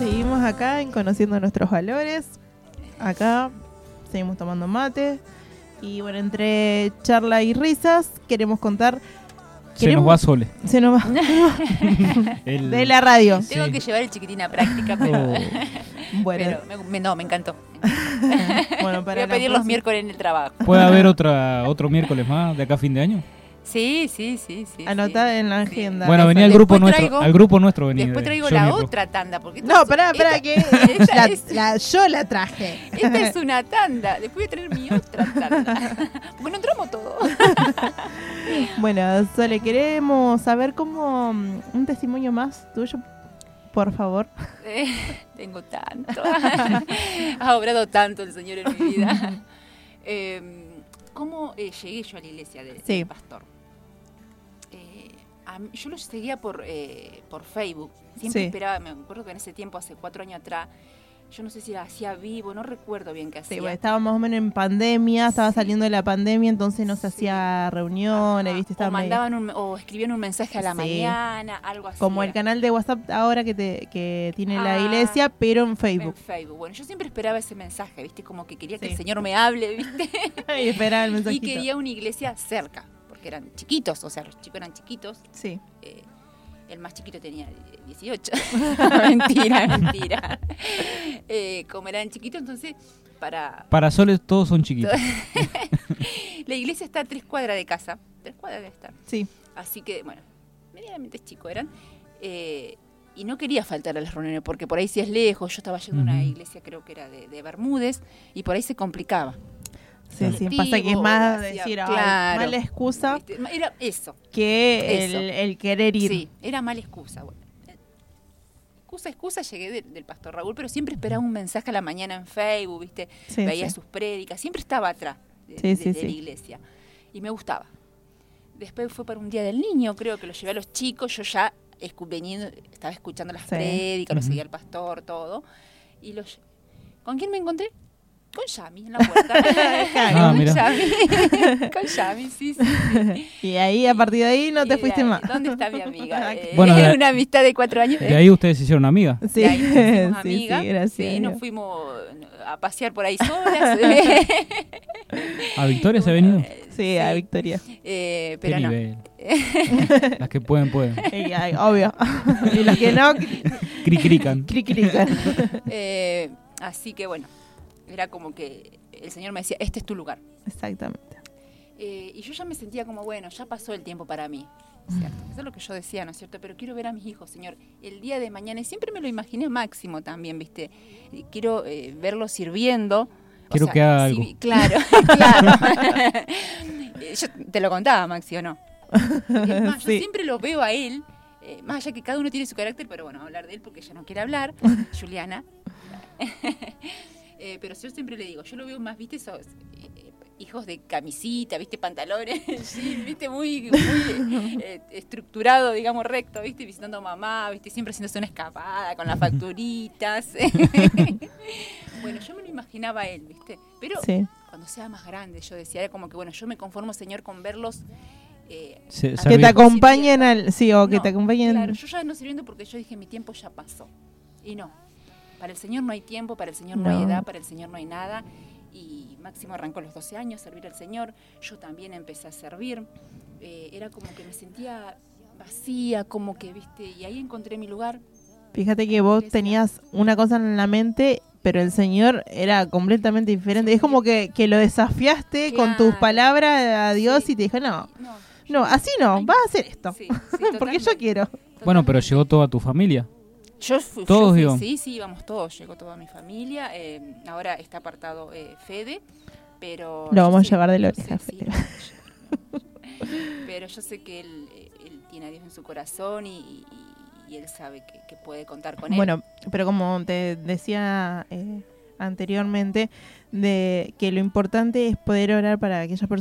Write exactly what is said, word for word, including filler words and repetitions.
seguimos acá en Conociendo Nuestros Valores. Acá seguimos tomando mate. Y bueno, entre charla y risas queremos contar... Se queremos... nos va Sole. Se nos va. El... De la radio. Tengo Sí. que llevar el chiquitín a práctica, pero, Oh. Bueno, pero me, me- no, me encantó. bueno Voy para a la pedir los próxima- miércoles en el trabajo. ¿Puede haber otra otro miércoles más de acá a fin de año? Sí, sí, sí, sí. Anotá sí. en la Sí. agenda. Bueno, Esa. venía al Después grupo nuestro, traigo- al grupo nuestro venía. Después de traigo Yo la Miércoles. otra tanda. Porque esta No, es- pará, pará, esta- que esta la, es- la- yo la traje. Esta es una tanda. Después voy a traer mi otra tanda. Bueno, entramos todo. Bueno, Sole, queremos saber cómo mm, un testimonio más tuyo, por favor. Eh, tengo tanto. Ha obrado tanto el Señor en mi vida. Eh, ¿Cómo eh, llegué yo a la iglesia de, Sí. del pastor? Eh, a mí- yo lo seguía por, eh, por Facebook. Siempre Sí. esperaba, me acuerdo que en ese tiempo, hace cuatro años atrás, yo no sé si la hacía vivo, no recuerdo bien qué Sí, hacía. bueno, estaba más o menos en pandemia, estaba Sí. saliendo de la pandemia, entonces no se Sí. hacía reuniones, Ajá, ¿viste? o Estaba medio- mandaban un, o escribían un mensaje a la Sí. mañana, algo así. como el era. canal de WhatsApp ahora que te, que tiene la Ah, iglesia, pero en En Facebook. Facebook. Bueno, yo siempre esperaba ese mensaje, ¿viste? Como que quería que Sí. el Señor me hable, ¿viste? Y esperaba el Y mensajito. quería una iglesia cerca, porque eran chiquitos, o sea, los chicos eran chiquitos. Sí. eh, el más chiquito tenía dieciocho. Mentira, mentira. Eh, como eran chiquitos, entonces, para... Para Sole todos son chiquitos. La iglesia está a tres cuadras de casa. Tres cuadras debe estar. Sí. Así que, bueno, medianamente chicos eran. Eh, y no quería faltar a las reuniones, porque por ahí si es lejos, yo estaba yendo a una Ujú. iglesia, creo que era de, de Bermúdez, y por ahí se complicaba. Sí, sí, Colectivo, pasa que es más hacía- decir, ay, claro. mala excusa ¿Viste? Era eso. que Eso. el, el querer ir. Sí, era mala excusa. Bueno, eh, excusa, excusa, llegué de- del pastor Raúl, pero siempre esperaba un mensaje a la mañana en Facebook, ¿viste? Sí, Veía sí. sus prédicas, siempre estaba atrás de, Sí, de- sí, de sí. la iglesia. Y me gustaba. Después fue para un día del niño, creo que lo llevé a los chicos, yo ya escu- veniendo, estaba escuchando las Sí. prédicas, lo Ujú. seguía al pastor, todo. Y lo lle- ¿Con quién me encontré? Con Yami en la puerta. Ah, Con mira. Yami. Con Yami, sí, sí. sí. Y ahí, a partir de ahí, no Y te de fuiste ahí, más. ¿Dónde está mi amiga? Eh, Bueno, de- una amistad de cuatro años. De ahí ustedes se hicieron amigas. Sí, De ahí nos hicimos sí, amigas. sí, gracias. Sí, a nos Dios. fuimos a pasear por ahí solas. ¿A Victoria se ha venido? Sí, a Victoria. Eh, Qué pero no. nivel. Las que pueden, pueden. Y, ay, obvio. Y los que no, Cricrican. cricrican. Eh, así que bueno, era como que el Señor me decía, este es tu lugar. Exactamente. Eh, y yo ya me sentía como, bueno, ya pasó el tiempo para mí. ¿Cierto? Eso es lo que yo decía, ¿no es cierto? Pero quiero ver a mis hijos, Señor, el día de mañana. Y siempre me lo imaginé máximo también, ¿viste? Y quiero eh, verlos sirviendo. O Quiero sea, que haga si- algo. Claro, claro. Eh, yo te lo contaba, Maxi, ¿o no? Es más, yo Sí. siempre lo veo a él, eh, más allá que cada uno tiene su carácter, pero bueno, hablar de él porque ella no quiere hablar, Juliana. Eh, pero yo siempre le digo, yo lo veo más, viste, esos eh, hijos de camisita, viste, pantalones, sí, viste, muy, muy eh, estructurado, digamos, recto, viste, visitando a mamá, viste, siempre haciéndose una escapada con las facturitas. Bueno, yo me lo imaginaba a él, viste, pero Sí. cuando sea más grande, yo decía, era como que, bueno, yo me conformo, Señor, con verlos. Eh, Se- Que Que servir. te acompañen al... Sí, o que no, te acompañen... Claro, yo ya no sirviendo porque yo dije, mi tiempo ya pasó. Y no. Para el Señor no hay tiempo, para el Señor no, hay No. edad, para el Señor no hay nada. Y Máximo arrancó a los doce años a servir al Señor. Yo también empecé a servir. Eh, era como que me sentía vacía, como que, viste, y ahí encontré mi lugar. Fíjate que vos tenías una cosa en la mente, pero el Señor era completamente diferente. Es como que, que lo desafiaste con tus Claro. palabras a Dios Sí. y te dijo, no, No, no, así no, Ay, vas a hacer esto. sí, sí, Porque yo totalmente, quiero. Bueno, pero totalmente. llegó toda tu familia. Yo fui, Todos, yo fui, digo. sí, sí, íbamos todos, llegó toda mi familia. Eh, ahora está apartado eh, Fede, pero... Lo yo vamos a sé- llevar de la yo oreja, sé, sí, Fede. lo vamos a llevar, lo vamos a llevar. Pero yo sé que él, eh, él tiene a Dios en su corazón y, y- y él sabe que, que puede contar con él. Bueno, pero como te decía eh, anteriormente, de que lo importante es poder orar para aquellas personas